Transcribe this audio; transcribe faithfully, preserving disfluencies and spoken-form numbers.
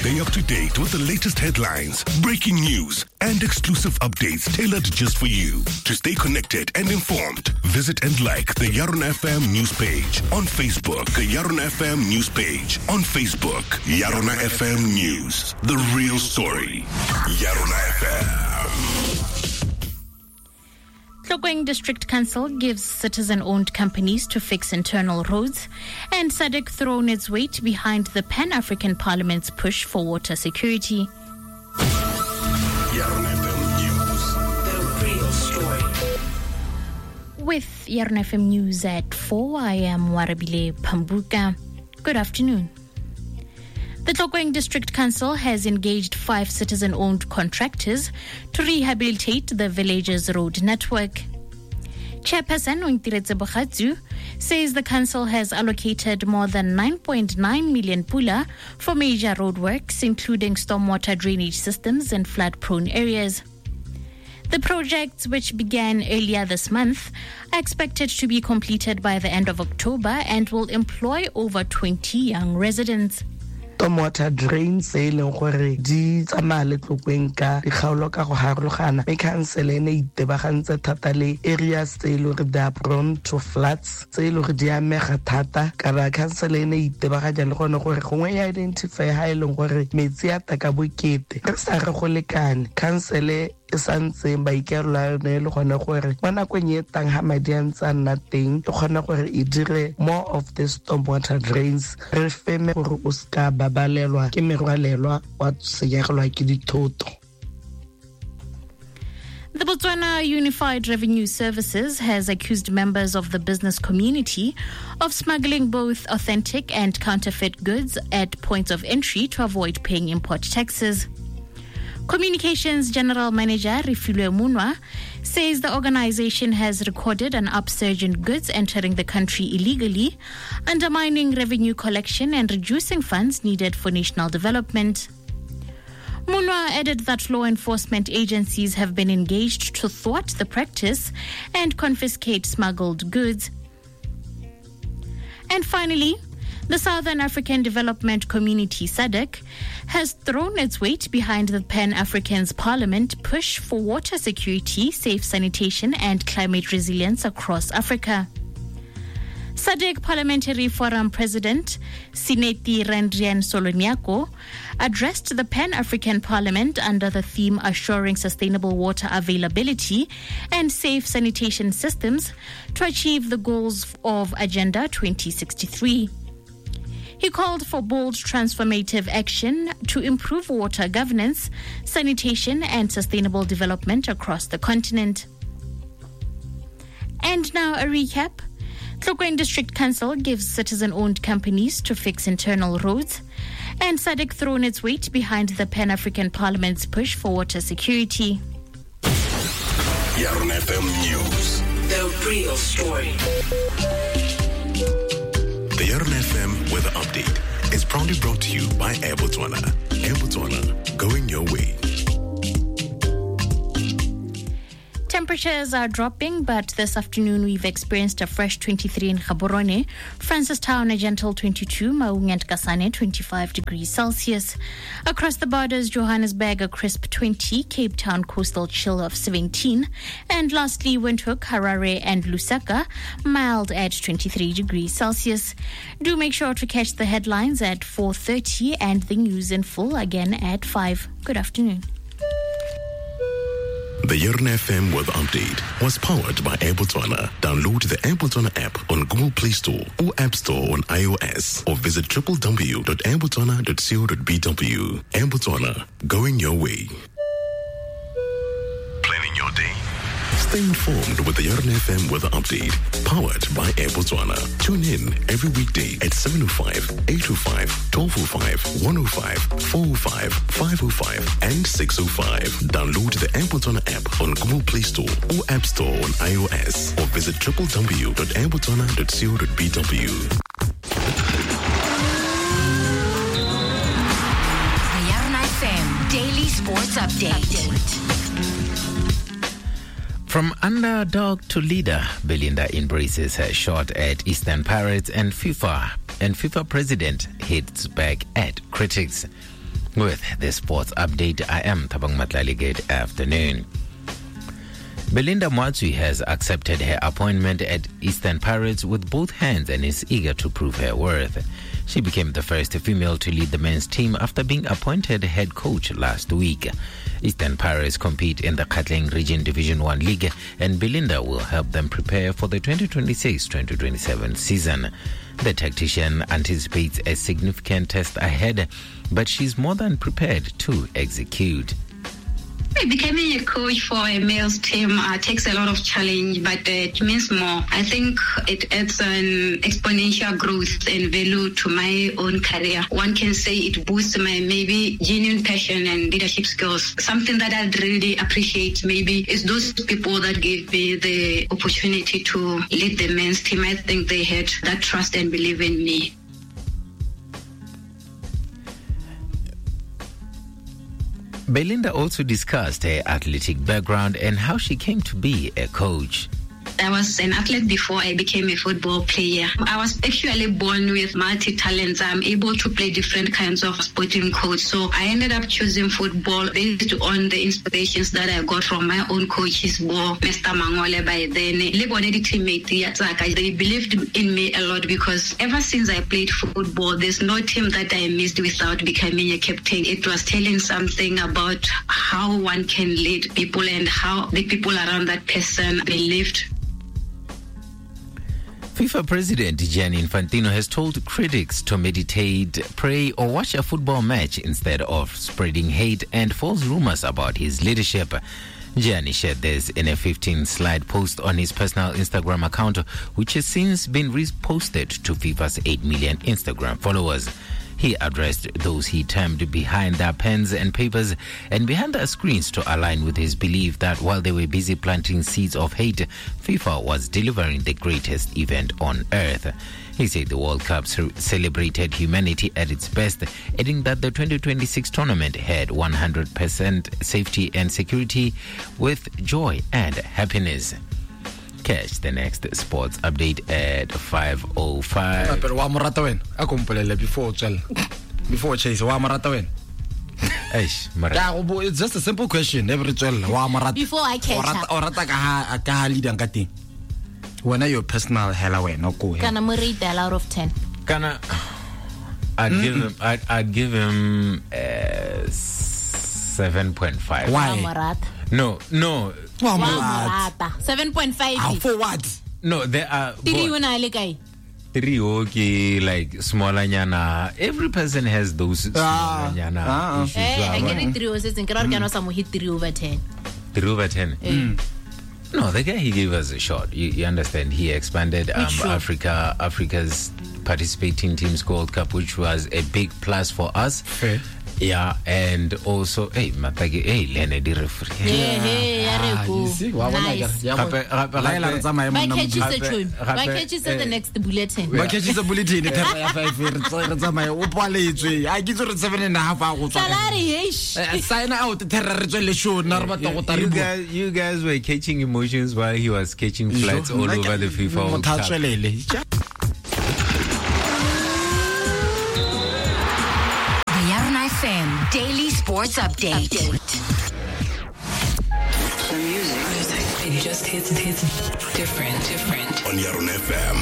Stay up to date with the latest headlines, breaking news, and exclusive updates tailored just for you. To stay connected and informed, visit and like the Yarona F M news page on Facebook. The Yarona F M news page on Facebook. Yarona F M News, the real story. Yarona F M. Tlokeng District Council gives citizen-owned companies to fix internal roads, and S A D C thrown its weight behind the Pan-African Parliament's push for water security. Yarona F M News, the real story. With Yarona F M News at four, I am Warabile Pambuka. Good afternoon. The Tlokeng District Council has engaged five citizen-owned contractors to rehabilitate the village's road network. Chairperson Ointiretse Bogatsu says the council has allocated more than nine point nine million pula for major roadworks, including stormwater drainage systems and flood-prone areas. The projects, which began earlier this month, are expected to be completed by the end of October and will employ over twenty young residents. Stormwater drains e leng gore di tsamaya le Tlokeng ka dikgaolo ka go harologana me council ene itebagantse thata le areas tse le gore they are prone to floods tse le gore di amega thata ka ba council ene itebaganya le gone gore gongwe ya identify ha e leng gore metsi a ta ka bokete re sa re go lekane council e santse ba ikerola ne le gone gore mo nakong e tang ha madi a ntse a nna teng e kgona gore e dire more of the stormwater drains re feme gore o ska babalelwa ke merwalelwa wa senyegelwa ke dithoto. The Botswana Unified Revenue Services has accused members of the business community of smuggling both authentic and counterfeit goods at points of entry to avoid paying import taxes. Communications General Manager Refilwe Munwa says the organization has recorded an upsurge in goods entering the country illegally, undermining revenue collection and reducing funds needed for national development. Munwa added that law enforcement agencies have been engaged to thwart the practice and confiscate smuggled goods. And finally, the Southern African Development Community S A D C has thrown its weight behind the Pan-African's Parliament push for water security, safe sanitation and climate resilience across Africa. S A D C Parliamentary Forum President Sineti Rendrian Soloniako addressed the Pan-African Parliament under the theme Assuring Sustainable Water Availability and Safe Sanitation Systems to achieve the goals of Agenda twenty sixty-three. He called for bold transformative action to improve water governance, sanitation and sustainable development across the continent. And now a recap. Tlokeng District Council gives citizen-owned companies to fix internal roads, and S A D C thrown its weight behind the Pan-African Parliament's push for water security. Yarona F M News, The real story. the Yarona F M Weather Update is proudly brought to you by Air Botswana. Air Botswana, going your way. Temperatures are dropping, but this afternoon we've experienced a fresh twenty-three in Gaborone, Francistown a gentle twenty-two, Maung and Kasane twenty-five degrees Celsius. Across the borders, Johannesburg a crisp twenty, Cape Town coastal chill of seventeen, and lastly Windhoek, Harare and Lusaka mild at twenty-three degrees Celsius. Do make sure to catch the headlines at four thirty and the news in full again at five. Good afternoon. The Yarona F M Weather Update was powered by Air Botswana. Download the Air Botswana app on Google Play Store or App Store on iOS, or visit w w w dot air botswana dot co dot b w. Air Botswana, going your way. Planning your day. Stay informed with the Yarona F M Weather Update, powered by Air Botswana. Tune in every weekday at seven oh five, eight oh five, twelve oh five, one oh five, four oh five, five oh five, and six oh five. Download the Air Botswana app on Google Play Store or App Store on iOS, or visit w w w dot air botswana dot co dot b w. The Yarona F M Daily Sports Update. From underdog to leader, Belinda embraces her shot at Eastern Pirates, and FIFA and FIFA president hits back at critics. With the sports update, I am Thabang Matlali. Good afternoon. Belinda Moatsui has accepted her appointment at Eastern Pirates with both hands and is eager to prove her worth. She became the first female to lead the men's team after being appointed head coach last week. Eastern Pirates compete in the Gauteng Region Division one League, and Belinda will help them prepare for the twenty twenty-six twenty twenty-seven season. The tactician anticipates a significant test ahead, but she's more than prepared to execute. Becoming a coach for a male's team uh, takes a lot of challenge, but uh, it means more. I think it adds an exponential growth and value to my own career. One can say it boosts my maybe genuine passion and leadership skills. Something that I'd really appreciate maybe is those people that gave me the opportunity to lead the men's team. I think they had that trust and believe in me. Belinda also discussed her athletic background and how she came to be a coach. I was an athlete before I became a football player. I was actually born with multi-talents. I'm able to play different kinds of sporting codes. So I ended up choosing football based on the inspirations that I got from my own coaches, Mister Mangole by then. They believed in me a lot because ever since I played football, there's no team that I missed without becoming a captain. It was telling something about how one can lead people and how the people around that person believed. FIFA President Gianni Infantino has told critics to meditate, pray, or watch a football match instead of spreading hate and false rumors about his leadership. Gianni shared this in a fifteen-slide post on his personal Instagram account, which has since been reposted to FIFA's eight million Instagram followers. He addressed those he termed behind their pens and papers and behind their screens to align with his belief that while they were busy planting seeds of hate, FIFA was delivering the greatest event on earth. He said the World Cup celebrated humanity at its best, adding that the twenty twenty-six tournament had one hundred percent safety and security with joy and happiness. Catch the next sports update at five oh five. Pero wa morata wena a kompolele before tswela before chase wa morata wena. Eish, mara. Yeah, it's just a simple question. Every tswela wa morata. Before I catch up. Orata ka ha ka ha leader ngati. Wena your personal hela wena go. Kana mo rate out of ten. Kana I'd mm-hmm. give him I'd, I'd give him uh, seven point five. Why? Morata. No, no. Wow, Morata. seven point five. How for what? No, there are Three una le kai. Three okay, like smaller nyana. Every person has those smaller nyana ah, issues. Eh, I get it three o setse nkara kana sa mo hit three over ten. three over ten. Mm. No, the guy he gave us a shot. You, you understand? He expanded um, sure. Africa, Africa's participating teams World Cup, which was a big plus for us. Fair. Yeah, and also, hey, matagi, hey, lene di referee. Hey, hey, ya You see, wa bona ka. Gape gape Laila re tsamaya My mona. catch is a tune. My gape, catch is the next bulletin. Ba catch is a bulletin thera ya five re tsamaya o paletswe. A ke tso re seven and a half a go tswa. Salary ish. Sign out thera re tswele show na re batla go ta You re guys, you guys were catching emotions while he was catching flights all over the FIFA World Cup. F M Daily Sports Update. Update. The music, it just hits, hits different, different. On Yarn F M.